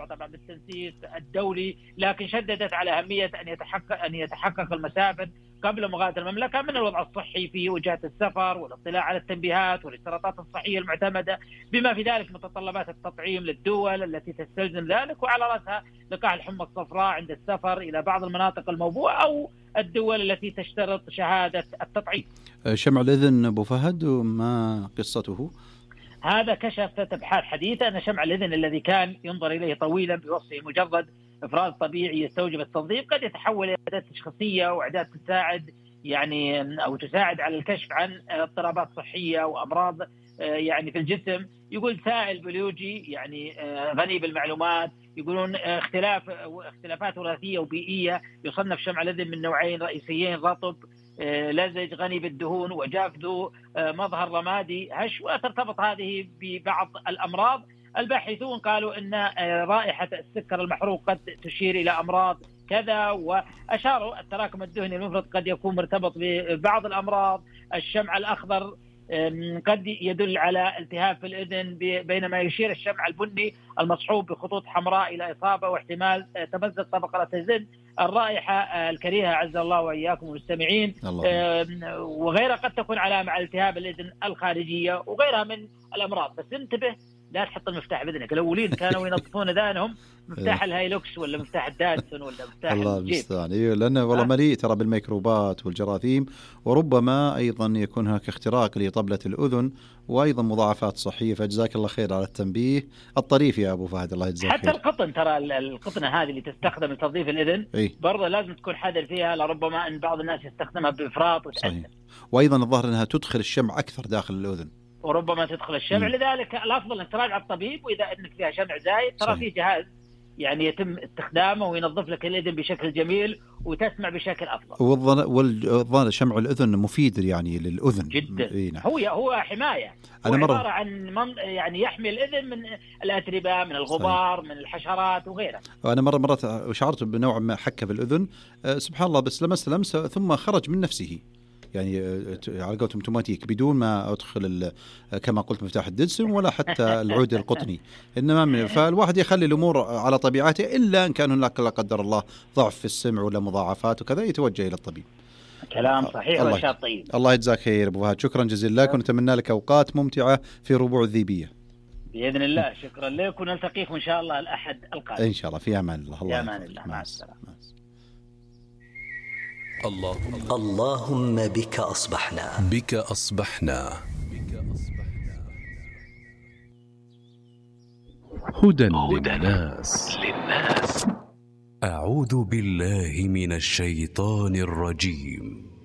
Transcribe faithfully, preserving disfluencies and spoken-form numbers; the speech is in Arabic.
تعتبر بالتنسيق الدولي، لكن شددت على أهمية أن يتحقق أن يتحقق المسافر قبل مغادرة المملكة من الوضع الصحي في وجهات السفر والاطلاع على التنبيهات والاشتراطات الصحية المعتمدة، بما في ذلك متطلبات التطعيم للدول التي تستلزم ذلك، وعلى رأسها لقاح الحمى الصفراء عند السفر إلى بعض المناطق الموبوءة أو الدول التي تشترط شهادة التطعيم. شمع الإذن أبو فهد ما قصته؟ هذا كشفت أبحاث حديثة أن شمع الإذن الذي كان ينظر إليه طويلا بوصفه مجرد إفراز طبيعي يستوجب التنظيف قد يتحول إلى أداة تشخيصية وأداة تساعد يعني أو تساعد على الكشف عن اضطرابات صحية وأمراض يعني في الجسم. يقول سائل بيولوجي يعني غني بالمعلومات. يقولون اختلاف اختلافات وراثية وبيئية. يصنف شمع الإذن من نوعين رئيسيين: رطب لزج غني بالدهون وجاف ذو مظهر رمادي هش، وترتبط هذه ببعض الأمراض. الباحثون قالوا أن رائحة السكر المحروق قد تشير إلى أمراض كذا، وأشاروا التراكم الدهني المفرط قد يكون مرتبط ببعض الأمراض. الشمع الأخضر قد يدل على التهاب في الإذن، بينما يشير الشمع البني المصحوب بخطوط حمراء إلى إصابة واحتمال تمزق طبقة الإذن. الرائحة الكريهة عز الله وإياكم المستمعين وغيرها قد تكون علامة على التهاب الإذن الخارجية وغيرها من الأمراض. بس انتبه لا تحط المفتاح بإذنك. الأولين كانوا ينظفون ذانهم مفتاح الهايلوكس ولا مفتاح الدادسون ولا مفتاح الله المستعان. ايوه لانه والله مليء ترى بالميكروبات والجراثيم، وربما ايضا يكون هناك اختراق لطبلة الأذن وايضا مضاعفات صحية. فجزاك الله خير على التنبيه الطريف يا ابو فهد، الله يجزاك حتى خير. القطن ترى القطنة هذه اللي تستخدم لتنظيف الإذن إيه؟ برضه لازم تكون حذر فيها، لربما ان بعض الناس يستخدمها بإفراط وتأثر. وايضا الظاهر انها تدخل الشمع اكثر داخل الأذن وربما تدخل الشمع. م. لذلك الأفضل أن تراجع الطبيب، وإذا أنك فيها شمع زايد ترى فيه جهاز يعني يتم استخدامه وينظف لك الإذن بشكل جميل وتسمع بشكل أفضل. والظاهر شمع الأذن مفيد يعني للأذن جدا. إيه نعم. هو هو حماية، هو عبارة عن من يعني يحمي الإذن من الأتربة، من الغبار، صحيح. من الحشرات وغيرها. أنا مرة مرة شعرت بنوع ما حكة في الأذن أه سبحان الله، بس لمس لمس ثم خرج من نفسه يعني على قولتهم اوتوماتيك بدون ما ادخل كما قلت مفتاح الدادسون ولا حتى العود القطني، انما فالواحد يخلي الامور على طبيعتها، الا ان كان هناك لا قدر الله ضعف في السمع ولا مضاعفات وكذا يتوجه الى الطبيب. كلام صحيح وشيء طيب. الله يجزاك خير ابو فهد، شكرا جزيلا لك ونتمنى لك اوقات ممتعه في ربوع الذيبيه باذن الله. شكرا لك ونلتقيكم ان شاء الله الاحد القادم ان شاء الله. في امان الله. الله في امان الله. مع السلامه. اللهم اللهم بك أصبحنا بك أصبحنا هدى للناس للناس. أعوذ بالله من الشيطان الرجيم.